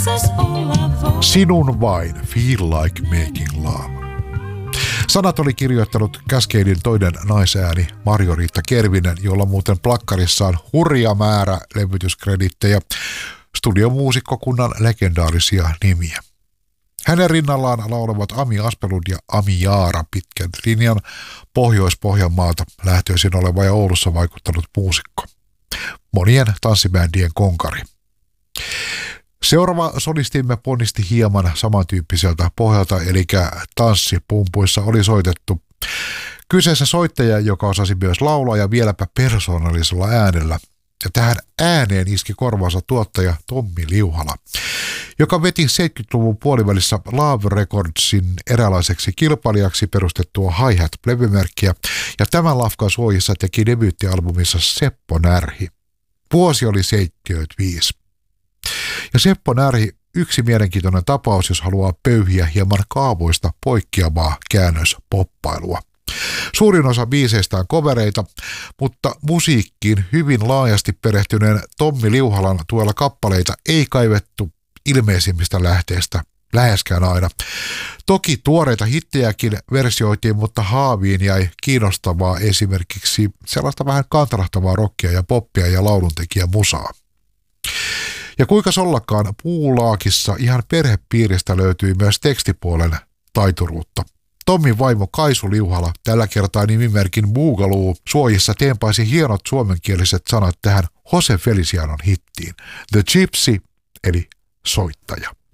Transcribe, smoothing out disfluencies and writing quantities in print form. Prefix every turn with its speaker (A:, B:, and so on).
A: Sinun vain, Feel Like Making Love. Sanat oli kirjoittanut Cascadein toinen naisääni Marjo-Riitta Kervinen, jolla muuten plakkarissa on hurja määrä levytyskredittejä, studiomuusikkokunnan legendaarisia nimiä. Hänen rinnallaan laulevat Ami Aspelund ja Ami Jaara pitkän linjan Pohjois-Pohjanmaalta lähtöisin oleva ja Oulussa vaikuttanut muusikko. Monien tanssibändien konkari. Seuraava solistimme ponnisti hieman samantyyppiseltä pohjalta, eli tanssipumpuissa oli soitettu. Kyseessä soittaja, joka osasi myös laulaa ja vieläpä persoonallisella äänellä. Ja tähän ääneen iski korvaansa tuottaja Tommi Liuhala, joka veti 70-luvun puolivälissä Love Recordsin eräänlaiseksi kilpailijaksi perustettua Hi-Hat-levymerkkiä, ja tämän lafkan suojissa teki debyyttialbumissa Seppo Närhi. Vuosi oli 75. Ja Seppo Närhi, yksi mielenkiintoinen tapaus, jos haluaa pöyhiä hieman kaavoista poikkeavaa käännöspoppailua. Suurin osa biiseistä on kovereita, mutta musiikkiin hyvin laajasti perehtyneen Tommi Liuhalan tuella kappaleita ei kaivettu ilmeisimmistä lähteistä läheskään aina. Toki tuoreita hittejäkin versioitiin, mutta haaviin jäi kiinnostavaa esimerkiksi sellaista vähän kantarahtavaa rockia ja poppia ja lauluntekijä musaa. Ja kuinka ollakaan Puulaakissa ihan perhepiiristä löytyi myös tekstipuolen taituruutta. Tommin vaimo Kaisu Liuhala, tällä kertaa nimimerkin Boogaloo, suojissa teempaisi hienot suomenkieliset sanat tähän Jose Felicianon hittiin. The Gypsy, eli soittaja.